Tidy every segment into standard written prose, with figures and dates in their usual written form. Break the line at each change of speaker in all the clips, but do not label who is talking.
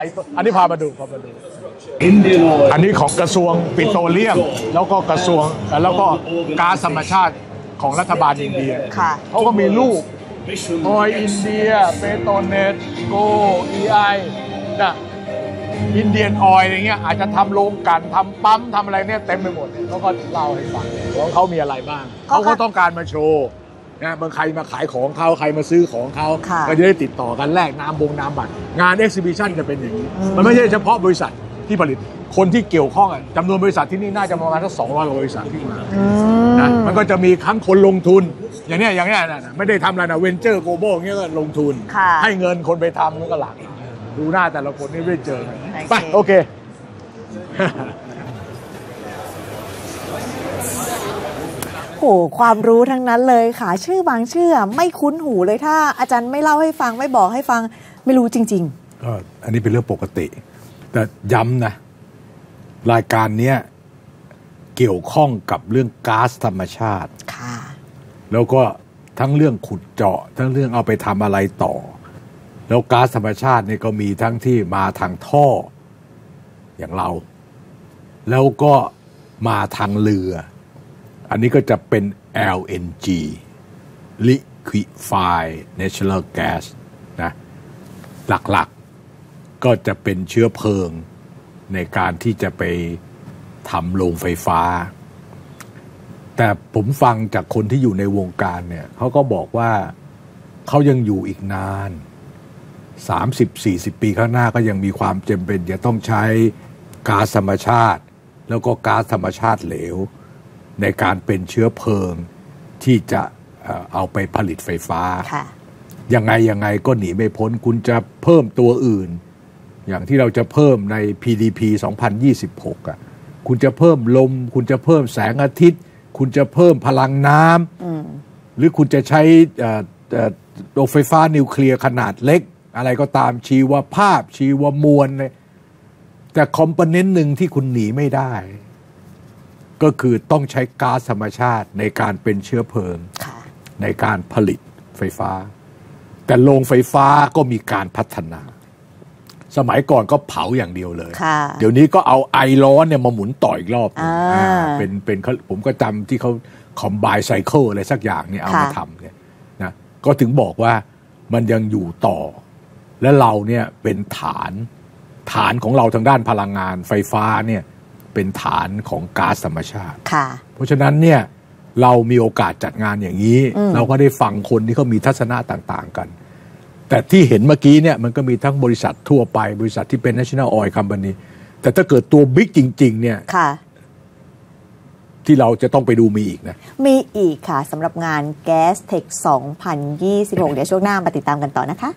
อันนี้พามาดูอันนี้ของกระทรวงปิโตรเลียมแล้วก็กระทรวงแล้วก็ก๊าซธรรมชาติของรัฐบาลอินเดียเขาก็มีลูกออยอินเดียเปโตรเน็ตโกEIนะอินเดียนออยอะไรเงี้ยอาจจะทำโรงกลั่นทำปั๊มทำอะไรเนี่ยเต็มไปหมดเขาก็เล่าให้ฟังว่าเขามีอะไรบ้างเขาก็ต้องการมาโชว์นะบางใครมาขายของเขาใครมาซื้อของเขาก็จะได้ติดต่อกันแลกนามบัตรงานเอ็กซิบิชันจะเป็นอย่างนี้มันไม่ใช่เฉพาะบริษัทที่ผลิตคนที่เกี่ยวข้องจำนวนบริษัทที่นี่น่าจะประมาณสัก200 กว่าบริษัทที่มานะมันก็จะมีทั้งคนลงทุนอย่างเนี้ยไม่ได้ทำอะไรนะเวนเจอร์โกลบอลเงี้ยก็ลงทุนให้เงินคนไปทำมันก็หลักดูหน้าแต่ละคนนี่ไม่เจอไปโอเค
โอ้ความรู้ทั้งนั้นเลยค่ะชื่อบางชื่อไม่คุ้นหูเลยถ้าอาจารย์ไม่เล่าให้ฟังไม่บอกให้ฟังไม่รู้จริง
ๆก็อันนี้เป็นเรื่องปกติแต่ย้ำนะรายการนี้เกี่ยวข้องกับเรื่องก๊าซธรรมชาติค่ะแล้วก็ทั้งเรื่องขุดเจาะทั้งเรื่องเอาไปทำอะไรต่อแล้วก๊าซธรรมชาตินี่ก็มีทั้งที่มาทางท่ออย่างเราแล้วก็มาทางเรืออันนี้ก็จะเป็น LNG Liquefied Natural Gas นะหลักๆก็จะเป็นเชื้อเพลิงในการที่จะไปทำโรงไฟฟ้าแต่ผมฟังจากคนที่อยู่ในวงการเนี่ยเขาก็บอกว่าเขายังอยู่อีกนาน30-40 ปีข้างหน้าก็ยังมีความจำเป็นจะต้องใช้ก๊าซธรรมชาติแล้วก็ก๊าซธรรมชาติเหลวในการเป็นเชื้อเพลิงที่จะเอาไปผลิตไฟฟ้ายังไงก็หนีไม่พ้นคุณจะเพิ่มตัวอื่นอย่างที่เราจะเพิ่มใน PDP 2026คุณจะเพิ่มลมคุณจะเพิ่มแสงอาทิตย์คุณจะเพิ่มพลังน้ำหรือคุณจะใช้โรงไฟฟ้านิวเคลียร์ขนาดเล็กอะไรก็ตามชีวภาพชีวมวลเลยแต่คอมโพเนนต์หนึ่งที่คุณหนีไม่ได้ก็คือต้องใช้ก๊าซธรรมชาติในการเป็นเชื้อเพลิงในการผลิตไฟฟ้าแต่โรงไฟฟ้าก็มีการพัฒนาสมัยก่อนก็เผาอย่างเดียวเลยเดี๋ยวนี้ก็เอาไอร้อนเนี่ยมาหมุนต่ออีกรอบเป็นผมก็จำที่เขาคอมไบน์ไซเคิลอะไรสักอย่างเนี่ยเอามาทำเนี่ยนะก็ถึงบอกว่ามันยังอยู่ต่อและเราเนี่ยเป็นฐานของเราทางด้านพลังงานไฟฟ้าเนี่ยเป็นฐานของก๊าซธรรมชาติเพราะฉะนั้นเนี่ยเรามีโอกาสจัดงานอย่างนี้เราก็ได้ฟังคนที่เขามีทัศนะต่างๆกันแต่ที่เห็นเมื่อกี้เนี่ยมันก็มีทั้งบริษัททั่วไปบริษัทที่เป็น National Oil Company แต่ถ้าเกิดตัวบิ๊กจริงๆเนี่ยที่เราจะต้องไปดูมีอีกนะ
มีอีกค่ะสำหรับงาน Gas Tech 2026 เดี๋ยวช่วงหน้ามาติดตามกันต่อนะคะ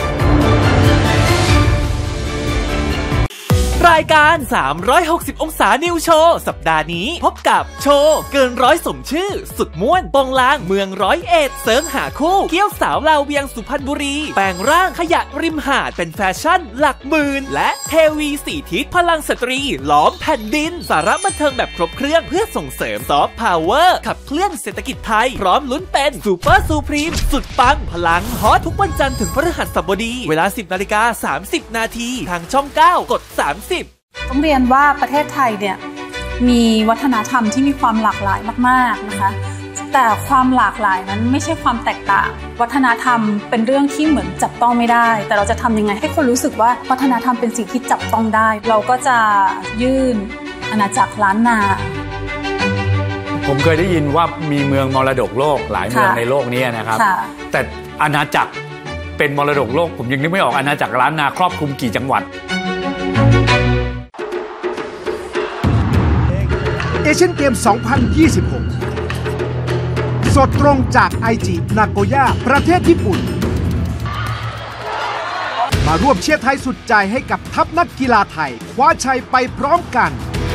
รายการ360องศานิวโชว์สัปดาห์นี้พบกับโชว์เกินร้อยสมชื่อสุดม่วนปองลางเมือง101เสริมหาคู่เกี้ยวสาวลาวเวียงสุพรรณบุรีแปลงร่างขยะริมหาดเป็นแฟชั่นหลักหมื่นและเทวี4ทิศพลังสตรีล้อมแผ่นดินสาระบันเทิงแบบครบเครื่องเพื่อส่งเสริมซอฟต์พาวเวอร์ขับเคลื่อนเศรษฐกิจไทยพร้อมลุ้นเป็นซูเปอร์ซูพรีมสุดปังพลังฮอตทุกวันจันทร์ถึงพฤหัสบดีเวลา 10:30 น.ทางช่อง9กด30
ต้องเรียนว่าประเทศไทยเนี่ยมีวัฒนธรรมที่มีความหลากหลายมากๆนะคะแต่ความหลากหลายนั้นไม่ใช่ความแตกต่างวัฒนธรรมเป็นเรื่องที่เหมือนจับต้องไม่ได้แต่เราจะทำยังไงให้คนรู้สึกว่าวัฒนธรรมเป็นสิ่งที่จับต้องได้เราก็จะยื่นอาณาจักรล้านนา
ผมเคยได้ยินว่ามีเมืองมรดกโลกหลายเมืองในโลกนี้นะครับแต่อาณาจักรเป็นมรดกโลกผมยังนึกไม่ออกอาณาจักรล้านนาครอบคลุมกี่จังหวัด
เอเชียนเกม 2026 สดตรงจากไอจินาโกย่าประเทศญี่ปุ่นมาร่วมเชียร์ไทยสุดใจให้กับทัพนักกีฬาไทยคว้าชัยไปพร้อมกัน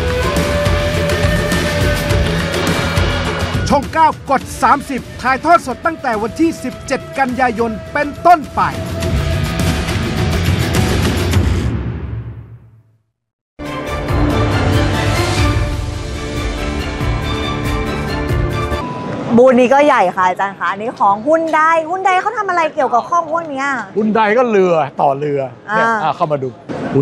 ช่อง 9 กด 30 ถ่ายทอดสดตั้งแต่วันที่ 17 กันยายนเป็นต้นไป
บบูธนี้ก็ใหญ่ค่ะอาจารย์คะอันนี้ของฮุนไดเขาทำอะไรเกี่ยวกับข้องพวกนี้
ฮุนไดก็เรือต่อเรือเนี่ยเข้ามาดู